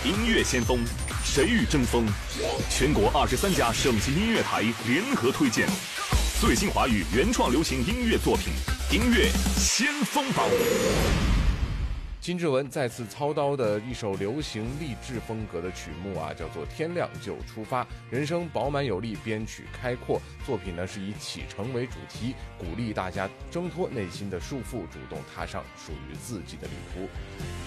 音乐先锋，谁与争锋？全国23家省级音乐台联合推荐最新华语原创流行音乐作品，音乐先锋榜。 金志文再次操刀的一首流行励志风格的曲目啊，叫做《天亮就出发》，人声饱满有力，编曲开阔，作品呢是以启程为主题，鼓励大家挣脱内心的束缚，主动踏上属于自己的旅途。